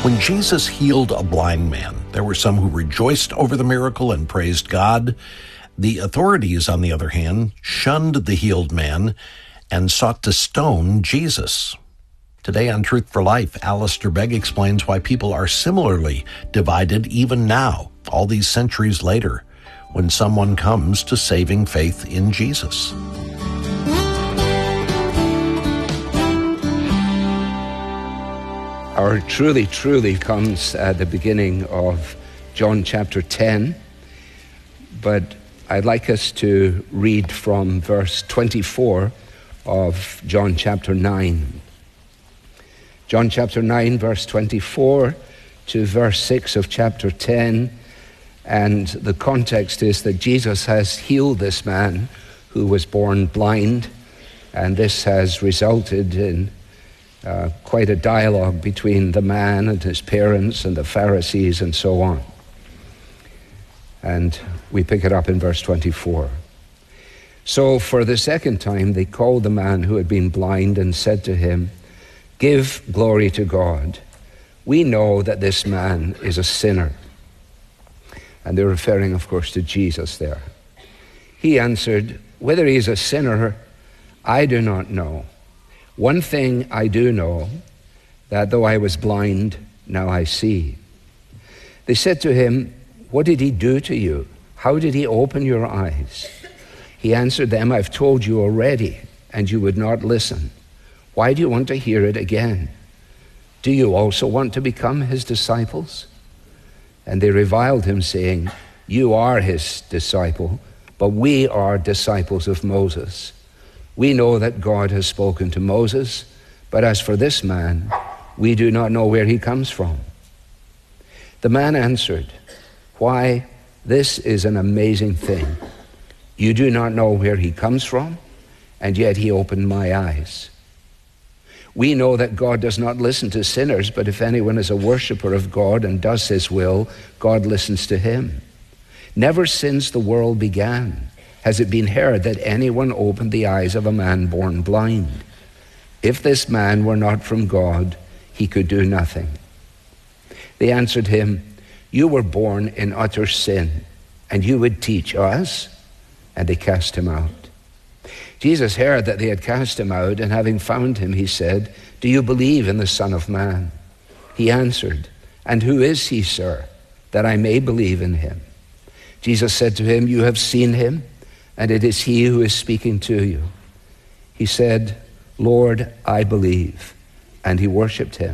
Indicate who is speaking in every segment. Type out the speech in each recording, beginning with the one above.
Speaker 1: When Jesus healed a blind man, there were some who rejoiced over the miracle and praised God. The authorities, on the other hand, shunned the healed man and sought to stone Jesus. Today on Truth for Life, Alistair Begg explains why people are similarly divided even now, all these centuries later, when someone comes to saving faith in Jesus.
Speaker 2: Our truly, truly comes at the beginning of John chapter 10, but I'd like us to read from verse 24 of John chapter 9. John chapter 9, verse 24 to verse 6 of chapter 10, and the context is that Jesus has healed this man who was born blind, and this has resulted in quite a dialogue between the man and his parents and the Pharisees and so on. And we pick it up in verse 24. So for the second time they called the man who had been blind and said to him, "Give glory to God. We know that this man is a sinner." And they're referring, of course, to Jesus there. He answered, "Whether he is a sinner, I do not know. One thing I do know, that though I was blind, now I see." They said to him, "What did he do to you? How did he open your eyes?" He answered them, "I've told you already, and you would not listen. Why do you want to hear it again? Do you also want to become his disciples?" And they reviled him, saying, "You are his disciple, but we are disciples of Moses. We know that God has spoken to Moses, but as for this man, we do not know where he comes from." The man answered, "Why, this is an amazing thing. You do not know where he comes from, and yet he opened my eyes. We know that God does not listen to sinners, but if anyone is a worshiper of God and does his will, God listens to him. Never since the world began has it been heard that anyone opened the eyes of a man born blind. If this man were not from God, he could do nothing." They answered him, "You were born in utter sin, and you would teach us?" And they cast him out. Jesus heard that they had cast him out, and having found him, he said, "Do you believe in the Son of Man?" He answered, "And who is he, sir, that I may believe in him?" Jesus said to him, "You have seen him, and it is he who is speaking to you." He said, "Lord, I believe," and he worshipped him.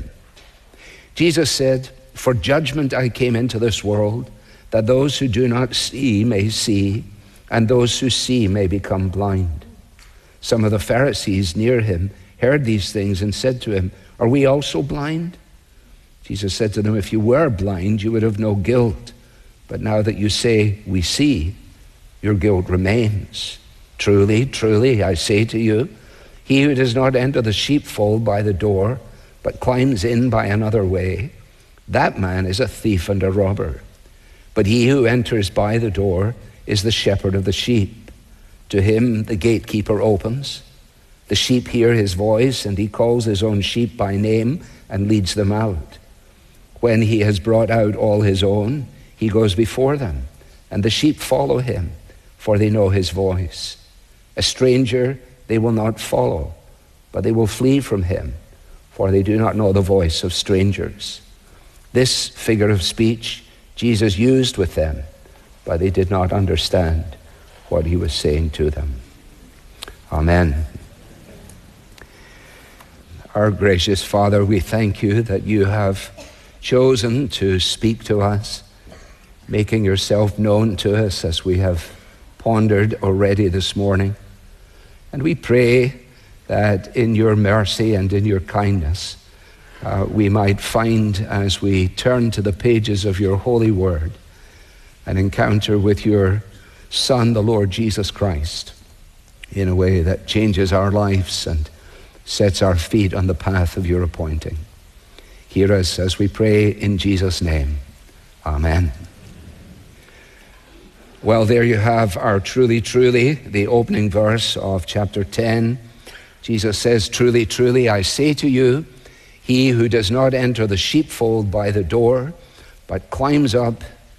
Speaker 2: Jesus said, "For judgment I came into this world, that those who do not see may see, and those who see may become blind." Some of the Pharisees near him heard these things and said to him, "Are we also blind?" Jesus said to them, "If you were blind, you would have no guilt. But now that you say, 'We see,' your guilt remains. Truly, truly, I say to you, he who does not enter the sheepfold by the door, but climbs in by another way, that man is a thief and a robber. But he who enters by the door is the shepherd of the sheep. To him the gatekeeper opens. The sheep hear his voice, and he calls his own sheep by name and leads them out. When he has brought out all his own, he goes before them, and the sheep follow him, for they know his voice. A stranger they will not follow, but they will flee from him, for they do not know the voice of strangers." This figure of speech Jesus used with them, but they did not understand what he was saying to them. Amen. Our gracious Father, we thank you that you have chosen to speak to us, making yourself known to us as we have pondered already this morning. And we pray that in your mercy and in your kindness, we might find, as we turn to the pages of your holy word, an encounter with your Son, the Lord Jesus Christ, in a way that changes our lives and sets our feet on the path of your appointing. Hear us as we pray in Jesus' name. Amen. Well, there you have our truly, truly, the opening verse of chapter 10. Jesus says, "Truly, truly, I say to you, He who does not enter the sheepfold by the door, but climbs up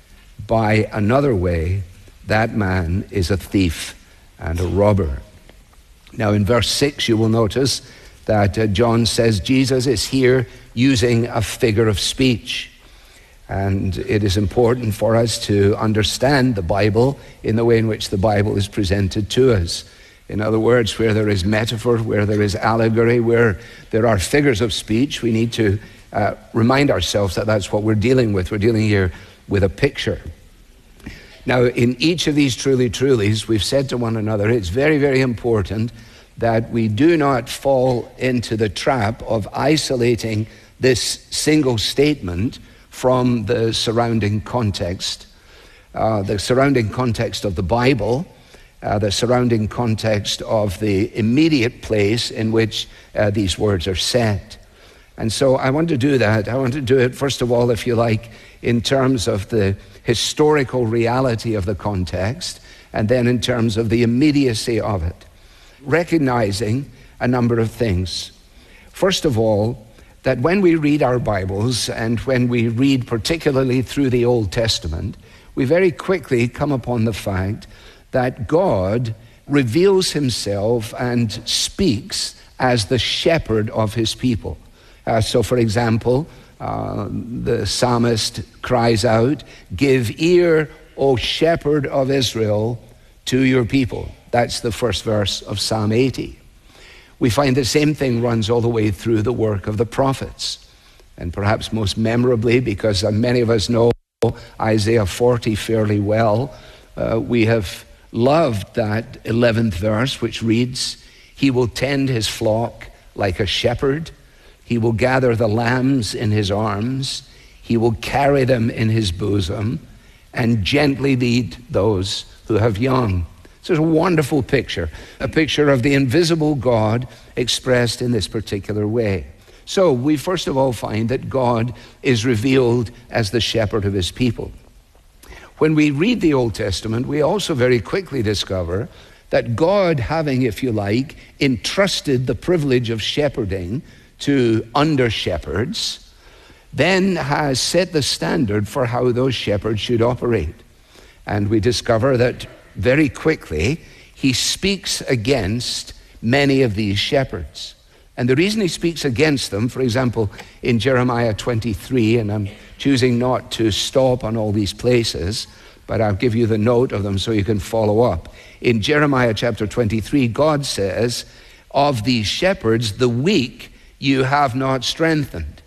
Speaker 2: by another way, that man is a thief and a robber. Now in verse 6 you will notice that John says Jesus is here using a figure of speech. And it is important for us to understand the Bible in the way in which the Bible is presented to us. In other words, where there is metaphor, where there is allegory, where there are figures of speech, we need to remind ourselves that that's what we're dealing with. We're dealing here with a picture. Now, in each of these trulies, we've said to one another, it's very, very important that we do not fall into the trap of isolating this single statement from the surrounding context. The surrounding context of the Bible, the surrounding context of the immediate place in which these words are set. And so I want to do that. I want to do it, first of all, if you like, in terms of the historical reality of the context, and then in terms of the immediacy of it, recognizing a number of things. First of all, that when we read our Bibles, and when we read particularly through the Old Testament, we very quickly come upon the fact that God reveals himself and speaks as the shepherd of his people. So for example, the psalmist cries out, "Give ear, O shepherd of Israel, to your people." That's the first verse of Psalm 80. We find the same thing runs all the way through the work of the prophets. And perhaps most memorably, because many of us know Isaiah 40 fairly well, we have loved that 11th verse, which reads, "He will tend his flock like a shepherd. He will gather the lambs in his arms. He will carry them in his bosom and gently lead those who have young." So it's a wonderful picture, a picture of the invisible God expressed in this particular way. So we first of all find that God is revealed as the shepherd of his people. When we read the Old Testament, we also very quickly discover that God, having, if you like, entrusted the privilege of shepherding to under-shepherds, then has set the standard for how those shepherds should operate. And we discover that very quickly he speaks against many of these shepherds. And the reason he speaks against them, for example, in Jeremiah 23, and I'm choosing not to stop on all these places, but I'll give you the note of them so you can follow up. In Jeremiah chapter 23, God says, "Of these shepherds, the weak you have not strengthened."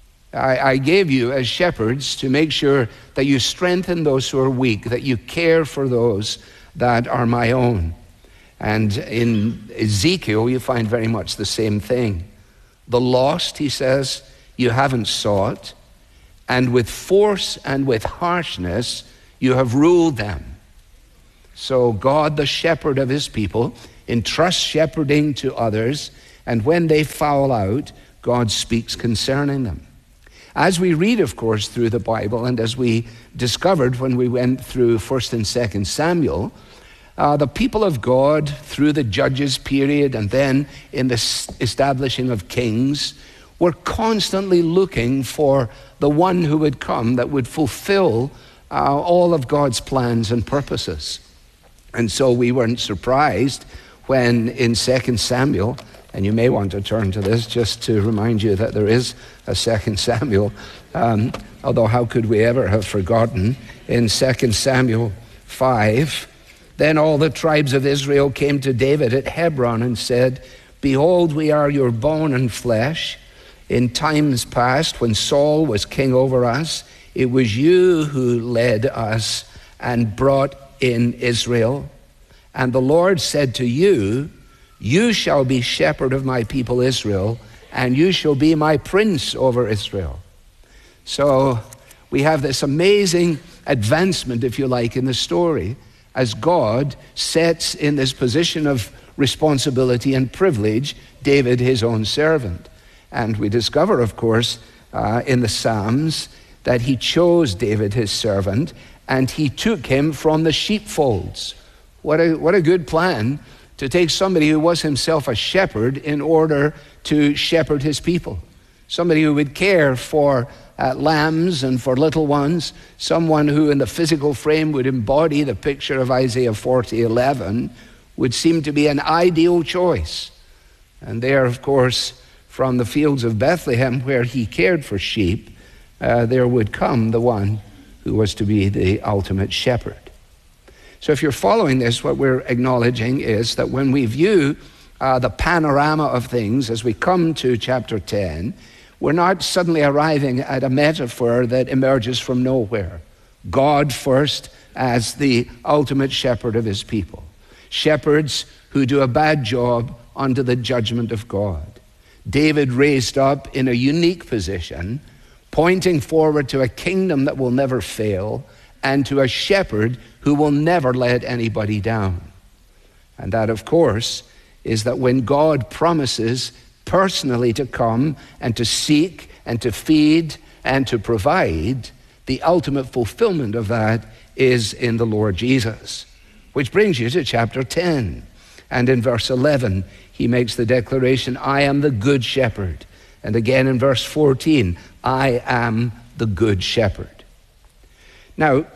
Speaker 2: I gave you as shepherds to make sure that you strengthen those who are weak, that you care for those that are my own. And in Ezekiel, you find very much the same thing. "The lost," he says, "you haven't sought, and with force and with harshness you have ruled them." So God, the shepherd of his people, entrusts shepherding to others, and when they foul out, God speaks concerning them. As we read, of course, through the Bible, and as we discovered when we went through 1 and 2 Samuel, the people of God, through the Judges period and then in the establishing of kings, were constantly looking for the one who would come that would fulfill all of God's plans and purposes. And so we weren't surprised when in 2 Samuel, and you may want to turn to this just to remind you that there is a 2 Samuel, although how could we ever have forgotten, in 2 Samuel 5, "Then all the tribes of Israel came to David at Hebron and said, 'Behold, we are your bone and flesh. In times past, when Saul was king over us, it was you who led us and brought in Israel. And the Lord said to you, you shall be shepherd of my people Israel, and you shall be my prince over Israel.'" So we have this amazing advancement, if you like, in the story, as God sets in this position of responsibility and privilege David, his own servant. And we discover, of course, in the Psalms that he chose David, his servant, and he took him from the sheepfolds. What a good plan to take somebody who was himself a shepherd in order to shepherd his people. somebody who would care for lambs and for little ones, someone who in the physical frame would embody the picture of Isaiah 40:11, would seem to be an ideal choice. And there, of course, from the fields of Bethlehem, where he cared for sheep, there would come the one who was to be the ultimate shepherd. So if you're following this, what we're acknowledging is that when we view the panorama of things as we come to chapter 10, we're not suddenly arriving at a metaphor that emerges from nowhere. God first as the ultimate shepherd of his people. Shepherds who do a bad job under the judgment of God. David raised up in a unique position, pointing forward to a kingdom that will never fail and to a shepherd who will never let anybody down. And that, of course, is that when God promises personally to come and to seek and to feed and to provide, the ultimate fulfillment of that is in the Lord Jesus. Which brings you to chapter 10. And in verse 11, he makes the declaration, I am the good shepherd. And again in verse 14, I am the good shepherd. Now,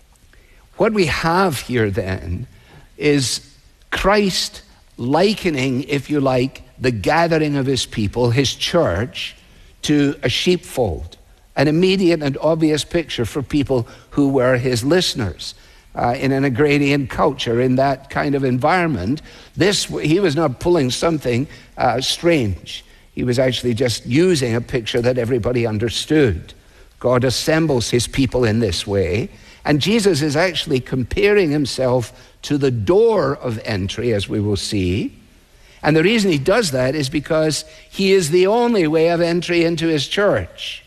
Speaker 2: what we have here then is Christ likening, if you like, the gathering of his people, his church, to a sheepfold. An immediate and obvious picture for people who were his listeners. In an agrarian culture, in that kind of environment, he was not pulling something strange. He was actually just using a picture that everybody understood. God assembles his people in this way, and Jesus is actually comparing himself to the door of entry, as we will see. And the reason he does that is because he is the only way of entry into his church.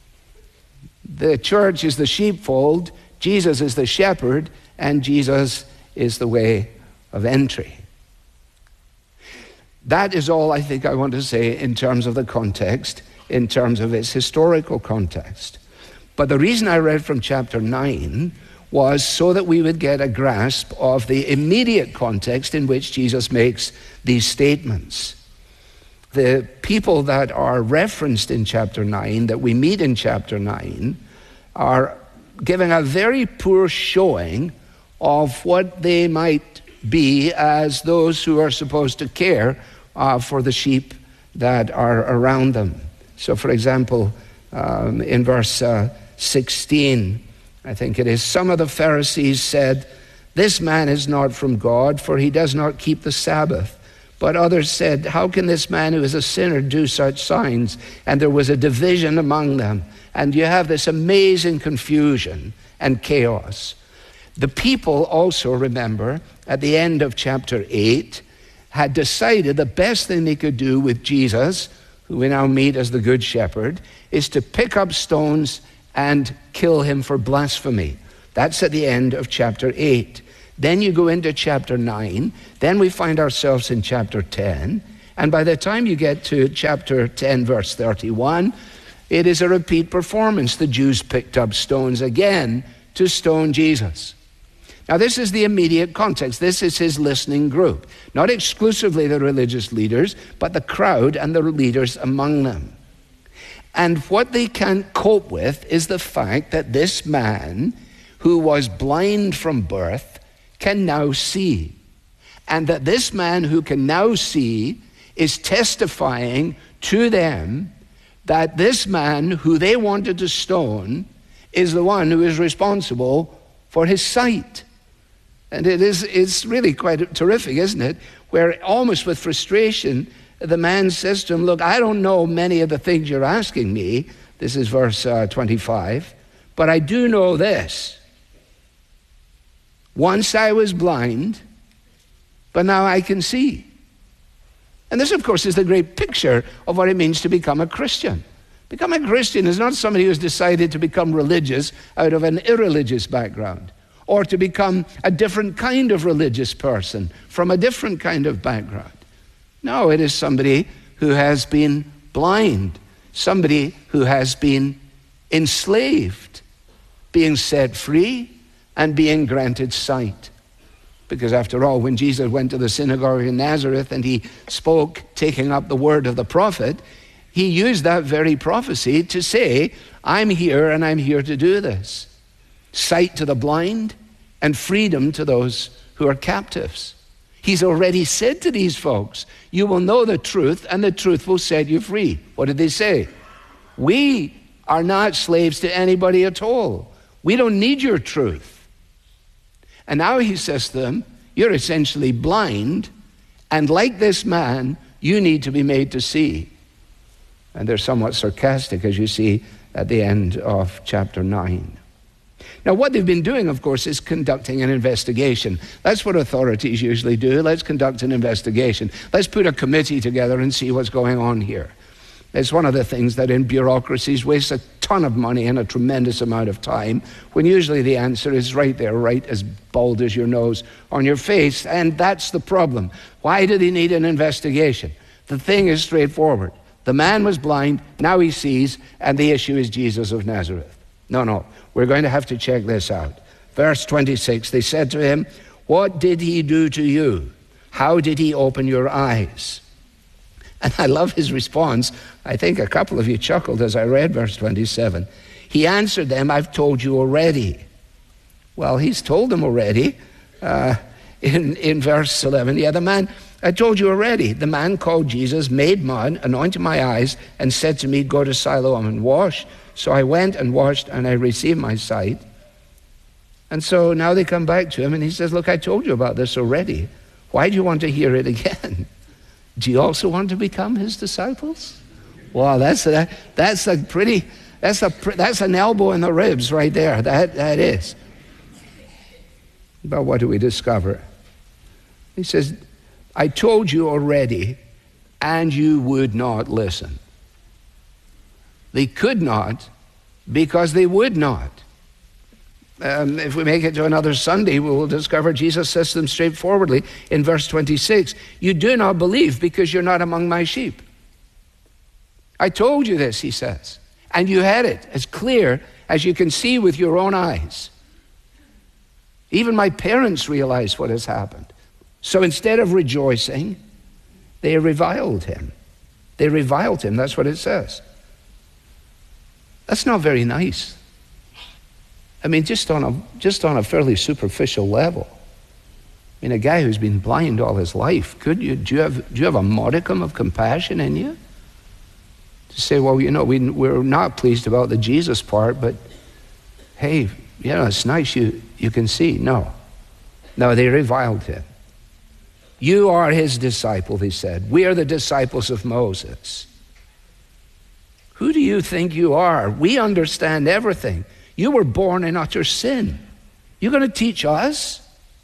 Speaker 2: The church is the sheepfold, Jesus is the shepherd, and Jesus is the way of entry. That is all I think I want to say in terms of the context, in terms of its historical context. But the reason I read from chapter 9 was so that we would get a grasp of the immediate context in which Jesus makes these statements. The people that are referenced in chapter 9, that we meet in chapter 9, are giving a very poor showing of what they might be as those who are supposed to care for the sheep that are around them. So, for example, in verse 16, I think it is, some of the Pharisees said, this man is not from God, for he does not keep the Sabbath. But others said, how can this man who is a sinner do such signs? And there was a division among them. And you have this amazing confusion and chaos. The people also, remember, at the end of chapter 8, had decided the best thing they could do with Jesus, who we now meet as the Good Shepherd, is to pick up stones and kill him for blasphemy. That's at the end of chapter 8. Then you go into chapter 9. Then we find ourselves in chapter 10. And by the time you get to chapter 10, verse 31, it is a repeat performance. The Jews picked up stones again to stone Jesus. Now, this is the immediate context. This is his listening group. Not exclusively the religious leaders, but the crowd and the leaders among them. And what they can't cope with is the fact that this man, who was blind from birth, can now see. And that this man who can now see is testifying to them that this man who they wanted to stone is the one who is responsible for his sight. And it's really quite terrific, isn't it? Where almost with frustration, the man says to him, look, I don't know many of the things you're asking me. This is verse 25. But I do know this. Once I was blind, but now I can see. And this, of course, is the great picture of what it means to become a Christian. Become a Christian is not somebody who's decided to become religious out of an irreligious background, or to become a different kind of religious person from a different kind of background. No, it is somebody who has been blind, somebody who has been enslaved, being set free and being granted sight. Because after all, when Jesus went to the synagogue in Nazareth and he spoke, taking up the word of the prophet, he used that very prophecy to say, I'm here and I'm here to do this. Sight to the blind and freedom to those who are captives. He's already said to these folks, you will know the truth and the truth will set you free. What did they say? We are not slaves to anybody at all. We don't need your truth. And now he says to them, you're essentially blind, and like this man, you need to be made to see. And they're somewhat sarcastic, as you see at the end of chapter 9. Now, what they've been doing, of course, is conducting an investigation. That's what authorities usually do. Let's conduct an investigation. Let's put a committee together and see what's going on here. It's one of the things that in bureaucracies wastes a ton of money and a tremendous amount of time, when usually the answer is right there, right as bald as your nose on your face. And that's the problem. Why do they need an investigation? The thing is straightforward. The man was blind, now he sees, and the issue is Jesus of Nazareth. No, we're going to have to check this out. Verse 26, they said to him, what did he do to you? How did he open your eyes? And I love his response. I think a couple of you chuckled as I read verse 27. He answered them, I've told you already. Well, he's told them already. In verse 11, yeah, the man, I told you already. The man called Jesus made mud, anointed my eyes, and said to me, go to Siloam and wash. So I went and washed, and I received my sight. And so now they come back to him, and he says, look, I told you about this already. Why do you want to hear it again? Do you also want to become his disciples? Wow, that's an elbow in the ribs right there. That is. But what do we discover? He says, I told you already, and you would not listen. They could not because they would not. If we make it to another Sunday, we will discover Jesus says to them straightforwardly in verse 26, you do not believe because you're not among my sheep. I told you this, he says, and you had it as clear as you can see with your own eyes. Even my parents realized what has happened. So instead of rejoicing, they reviled him. They reviled him, that's what it says. That's not very nice. I mean, just on a fairly superficial level. I mean, a guy who's been blind all his life, do you have a modicum of compassion in you? To say, well, we're not pleased about the Jesus part, but hey, it's nice you can see. No, they reviled him. You are his disciple, he said. We are the disciples of Moses. Who do you think you are? We understand everything. You were born in utter sin. You're going to teach us?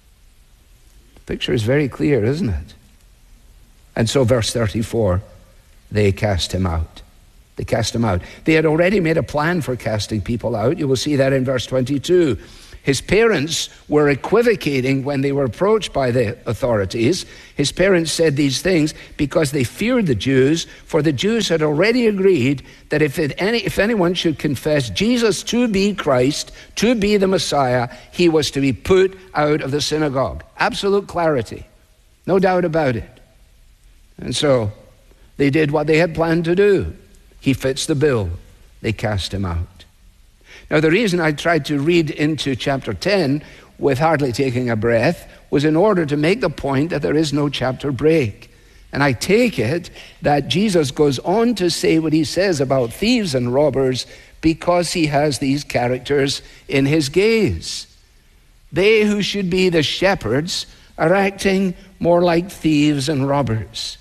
Speaker 2: The picture is very clear, isn't it? And so verse 34, they cast him out. They cast him out. They had already made a plan for casting people out. You will see that in verse 22. His parents were equivocating when they were approached by the authorities. His parents said these things because they feared the Jews, for the Jews had already agreed that if anyone should confess Jesus to be Christ, to be the Messiah, he was to be put out of the synagogue. Absolute clarity. No doubt about it. And so they did what they had planned to do. He fits the bill. They cast him out. Now, the reason I tried to read into chapter 10 with hardly taking a breath was in order to make the point that there is no chapter break. And I take it that Jesus goes on to say what he says about thieves and robbers because he has these characters in his gaze. They who should be the shepherds are acting more like thieves and robbers.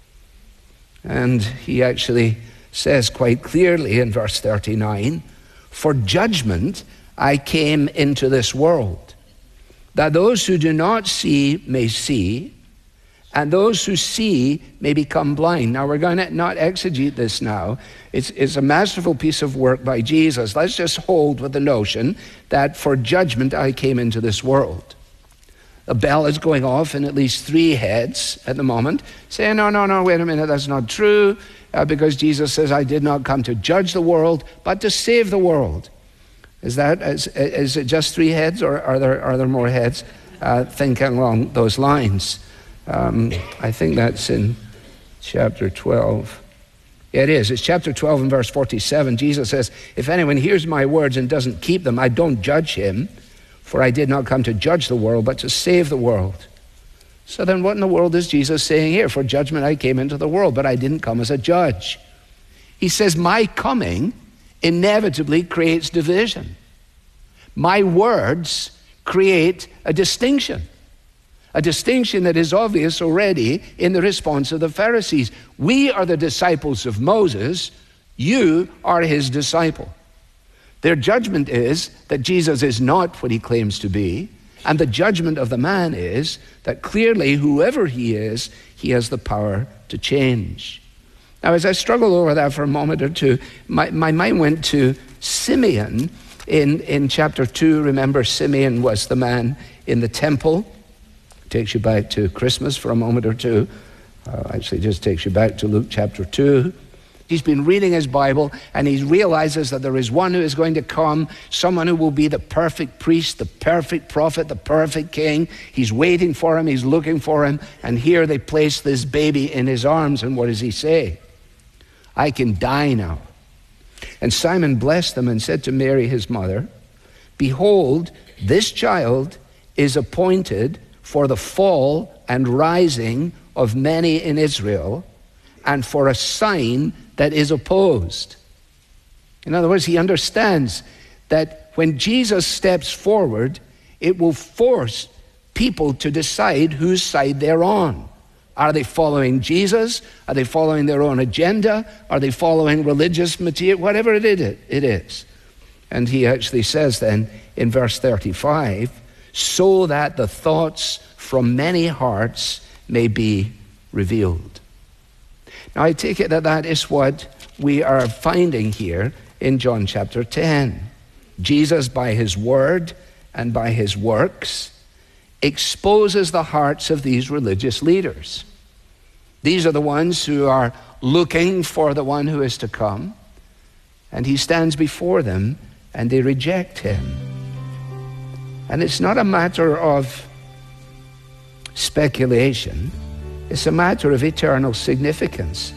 Speaker 2: And he actually says quite clearly in verse 39, for judgment I came into this world, that those who do not see may see, and those who see may become blind. Now, we're going to not exegete this now. It's a masterful piece of work by Jesus. Let's just hold with the notion that for judgment I came into this world. A bell is going off in at least 3 heads at the moment, saying, no, wait a minute, that's not true. Because Jesus says, I did not come to judge the world, but to save the world. Is it just 3 heads, or are there more heads thinking along those lines? I think that's in chapter 12. It is. It's chapter 12 and verse 47. Jesus says, if anyone hears my words and doesn't keep them, I don't judge him, for I did not come to judge the world, but to save the world. So then what in the world is Jesus saying here? For judgment I came into the world, but I didn't come as a judge. He says, my coming inevitably creates division. My words create a distinction that is obvious already in the response of the Pharisees. We are the disciples of Moses, you are his disciple. Their judgment is that Jesus is not what he claims to be, and the judgment of the man is that clearly whoever he is, he has the power to change. Now, as I struggled over that for a moment or two, my mind went to Simeon in chapter 2. Remember, Simeon was the man in the temple. Takes you back to Christmas for a moment or two. Actually, just takes you back to Luke chapter 2. He's been reading his Bible, and he realizes that there is one who is going to come, someone who will be the perfect priest, the perfect prophet, the perfect king. He's waiting for him, he's looking for him, and here they place this baby in his arms, and what does he say? I can die now. And Simon blessed them and said to Mary, his mother, behold, this child is appointed for the fall and rising of many in Israel, and for a sign that is opposed. In other words, he understands that when Jesus steps forward, it will force people to decide whose side they're on. Are they following Jesus? Are they following their own agenda? Are they following religious material? Whatever it is. And he actually says then in verse 35, so that the thoughts from many hearts may be revealed. Now I take it that that is what we are finding here in John chapter 10. Jesus, by his word and by his works, exposes the hearts of these religious leaders. These are the ones who are looking for the one who is to come, and he stands before them and they reject him. And it's not a matter of speculation, it's a matter of eternal significance.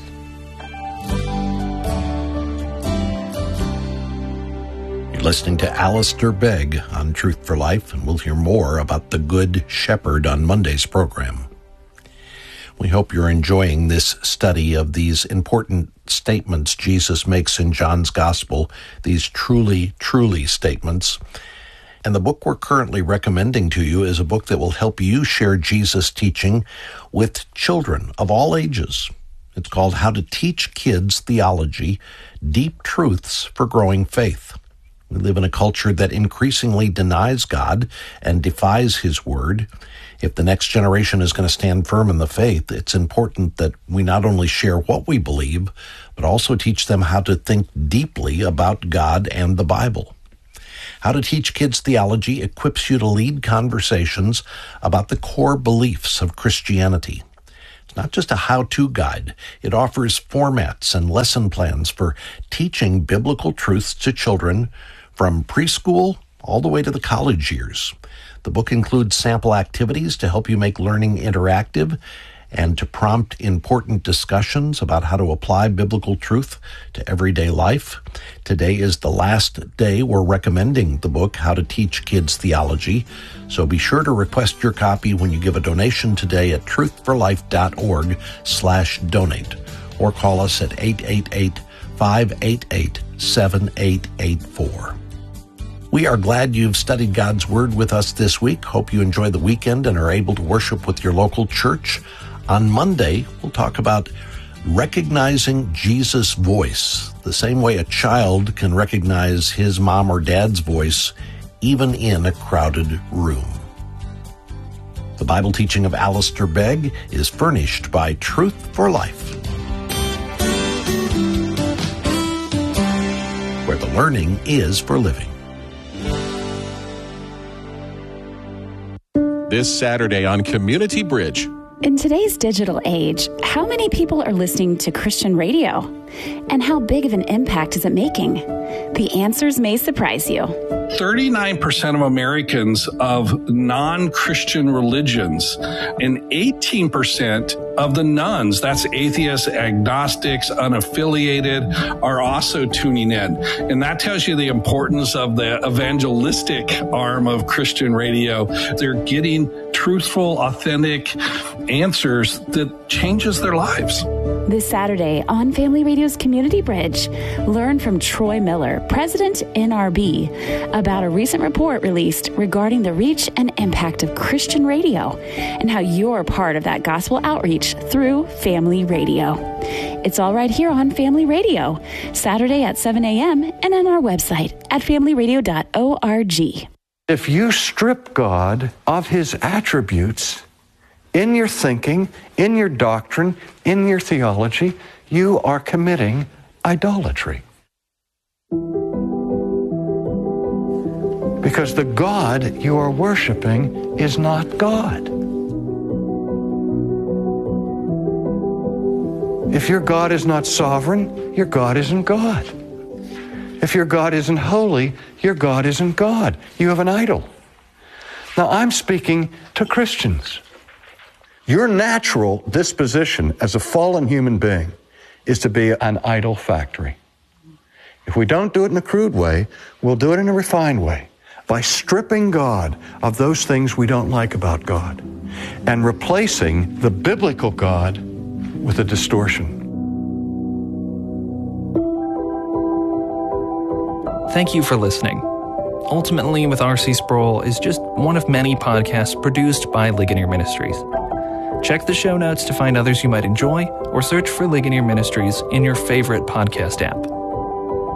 Speaker 1: You're listening to Alistair Begg on Truth for Life, and we'll hear more about the Good Shepherd on Monday's program. We hope you're enjoying this study of these important statements Jesus makes in John's Gospel, these truly, truly statements. And the book we're currently recommending to you is a book that will help you share Jesus' teaching with children of all ages. It's called How to Teach Kids Theology, Deep Truths for Growing Faith. We live in a culture that increasingly denies God and defies his word. If the next generation is going to stand firm in the faith, it's important that we not only share what we believe, but also teach them how to think deeply about God and the Bible. How to Teach Kids Theology equips you to lead conversations about the core beliefs of Christianity. It's not just a how-to guide. It offers formats and lesson plans for teaching biblical truths to children from preschool all the way to the college years. The book includes sample activities to help you make learning interactive and to prompt important discussions about how to apply biblical truth to everyday life. Today is the last day we're recommending the book, How to Teach Kids Theology. So be sure to request your copy when you give a donation today at truthforlife.org/donate or call us at 888-588-7884. We are glad you've studied God's Word with us this week. Hope you enjoy the weekend and are able to worship with your local church. On Monday, we'll talk about recognizing Jesus' voice, the same way a child can recognize his mom or dad's voice, even in a crowded room. The Bible teaching of Alistair Begg is furnished by Truth for Life, where the learning is for living.
Speaker 3: This Saturday on Community Bridge.
Speaker 4: In today's digital age, how many people are listening to Christian radio? And how big of an impact is it making? The answers may surprise you.
Speaker 5: 39% of Americans of non-Christian religions and 18% of the nones, that's atheists, agnostics, unaffiliated, are also tuning in. And that tells you the importance of the evangelistic arm of Christian radio. They're getting truthful, authentic answers that changes their lives.
Speaker 4: This Saturday on Family Radio's Community Bridge, learn from Troy Miller, President NRB, about a recent report released regarding the reach and impact of Christian radio and how you're part of that gospel outreach through Family Radio. It's all right here on Family Radio, Saturday at 7 a.m. and on our website at familyradio.org.
Speaker 6: If you strip God of his attributes in your thinking, in your doctrine, in your theology, you are committing idolatry. Because the God you are worshiping is not God. If your God is not sovereign, your God isn't God. If your God isn't holy, your God isn't God. You have an idol. Now, I'm speaking to Christians. Your natural disposition as a fallen human being is to be an idol factory. If we don't do it in a crude way, we'll do it in a refined way, by stripping God of those things we don't like about God and replacing the biblical God with a distortion.
Speaker 7: Thank you for listening. Ultimately with R.C. Sproul is just one of many podcasts produced by Ligonier Ministries. Check the show notes to find others you might enjoy, or search for Ligonier Ministries in your favorite podcast app.